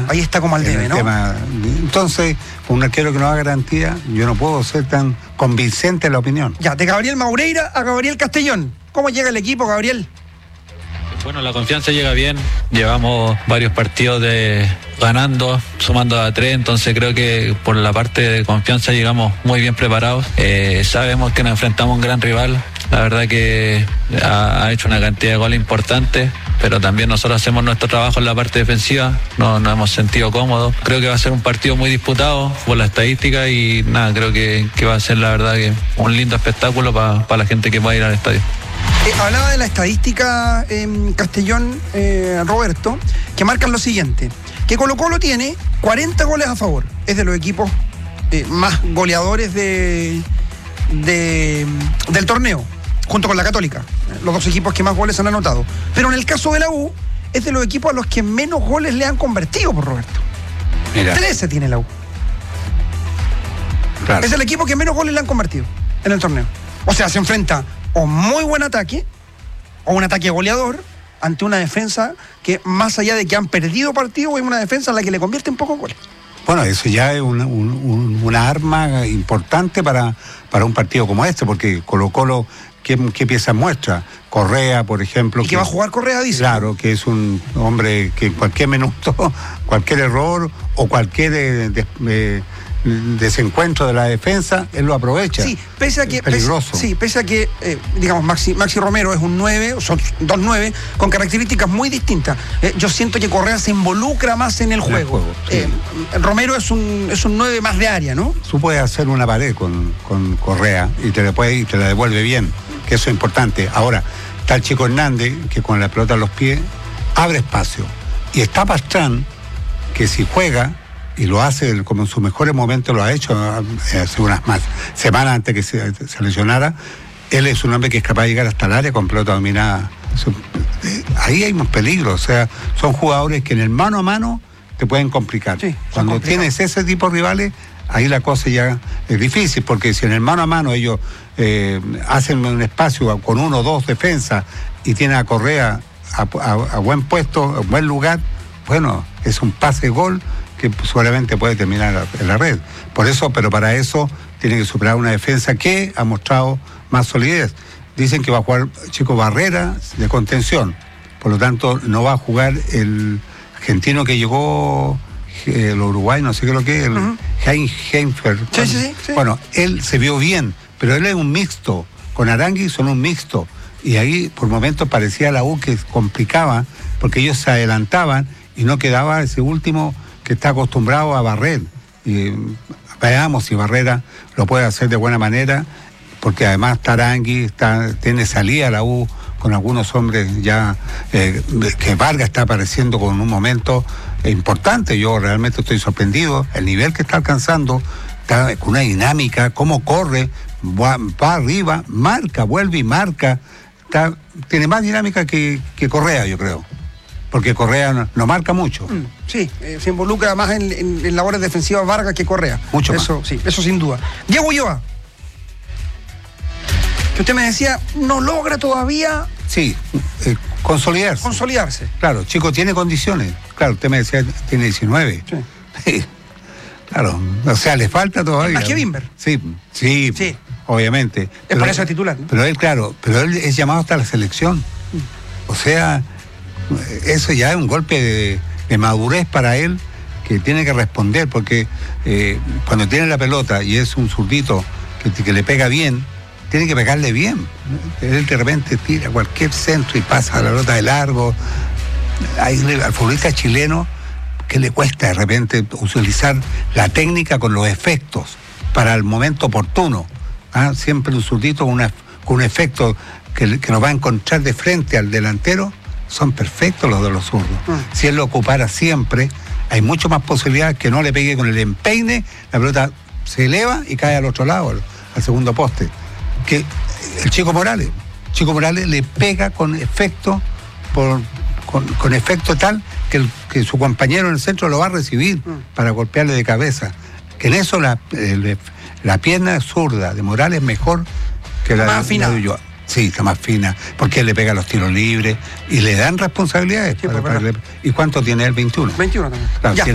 Ahí está como al debe, ¿no? Entonces, un arquero que no da garantía, yo no puedo ser tan convincente en la opinión. Ya, de Gabriel Maureira a Gabriel Castellón. ¿Cómo llega el equipo, Gabriel? Bueno, la confianza llega bien, llevamos varios partidos ganando, sumando a 3, entonces creo que por la parte de confianza llegamos muy bien preparados. Sabemos que nos enfrentamos a un gran rival, la verdad que ha hecho una cantidad de goles importantes, pero también nosotros hacemos nuestro trabajo en la parte defensiva, nos hemos sentido cómodos. Creo que va a ser un partido muy disputado por la estadística y nada, creo que va a ser la verdad que un lindo espectáculo para la gente que va a ir al estadio. Hablaba de la estadística Castellón, Roberto, que marcan lo siguiente, que Colo-Colo tiene 40 goles a favor, es de los equipos más goleadores del torneo, junto con la Católica, los dos equipos que más goles han anotado. Pero en el caso de la U, es de los equipos a los que menos goles le han convertido, por Roberto. Mira. 13 tiene la U. Claro. Es el equipo que menos goles le han convertido en el torneo. O sea, se enfrenta o muy buen ataque, o un ataque goleador, ante una defensa que, más allá de que han perdido partido, es una defensa en la que le convierte en pocos goles. Bueno, eso ya es una arma importante para un partido como este, porque Colo-Colo, ¿qué piezas muestra? Correa, por ejemplo. ¿Y que va a jugar Correa, dice? Claro, que es un hombre que en cualquier minuto, cualquier error o cualquier desencuentro de la defensa, él lo aprovecha. Sí, pese a que, peligroso. Pese a que digamos, Maxi Romero es un 9, son 2 9, con características muy distintas. Yo siento que Correa se involucra más en el juego. Sí. Romero es un 9 más de área, ¿no? Tú puedes hacer una pared con Correa y te la devuelve bien, que eso es importante. Ahora, está el chico Hernández, que con la pelota en los pies abre espacio. Y está Pastrán, que si juega, y lo hace como en sus mejores momentos, lo ha hecho hace unas semanas antes que se lesionara. Él es un hombre que es capaz de llegar hasta el área con pelota dominada. Ahí hay un peligro, o sea, son jugadores que en el mano a mano te pueden complicar. Sí, cuando tienes ese tipo de rivales, ahí la cosa ya es difícil, porque si en el mano a mano ellos hacen un espacio con 1 o 2 defensas y tienen a Correa a buen puesto, a buen lugar, bueno, es un pase gol que seguramente puede terminar en la red. Por eso, pero para eso tiene que superar una defensa que ha mostrado más solidez. Dicen que va a jugar Chico Barrera de contención, por lo tanto no va a jugar el argentino que llegó, el Uruguay, no sé qué es lo que es, el Heinfer. Sí. Bueno, él se vio bien, pero él es un mixto, con Arangui son un mixto, y ahí por momentos parecía la U que complicaba, porque ellos se adelantaban y no quedaba ese último que está acostumbrado a barrer. Y veamos si Barrera lo puede hacer de buena manera, porque además Tarangui tiene salida a la U con algunos hombres ya, que Vargas está apareciendo con un momento importante. Yo realmente estoy sorprendido, el nivel que está alcanzando, está con una dinámica, cómo corre, va arriba, marca, vuelve y marca, tiene más dinámica que Correa, yo creo. Porque Correa no marca mucho. Sí, se involucra más en labores defensivas Vargas que Correa. Mucho eso, más. Sí, eso sin duda. Diego Ulloa, que usted me decía, no logra todavía... Sí, consolidarse. Claro, chico, tiene condiciones. Claro, usted me decía, tiene 19. Sí. Claro, o sea, le falta todavía. ¿Más que Bimber? Sí, obviamente. Es por eso es titular, ¿no? Pero él es llamado hasta la selección. O sea, eso ya es un golpe de madurez para él, que tiene que responder, porque cuando tiene la pelota y es un zurdito que le pega bien, tiene que pegarle bien. Él de repente tira cualquier centro y pasa la pelota de largo. Al futbolista chileno que le cuesta de repente utilizar la técnica con los efectos para el momento oportuno. Siempre un zurdito con un efecto que nos va a encontrar de frente al delantero. Son perfectos los de los zurdos. Si él lo ocupara siempre, hay mucho más posibilidades que no le pegue con el empeine, la pelota se eleva y cae al otro lado, al segundo poste. Que el Chico Morales le pega con efecto, con efecto tal que su compañero en el centro lo va a recibir para golpearle de cabeza. Que en eso la pierna zurda de Morales es mejor que la de Ulloa. Sí, está más fina, porque él le pega los tiros libres y le dan responsabilidades. Sí, ¿Y cuánto tiene él? 21. 21 también. Claro,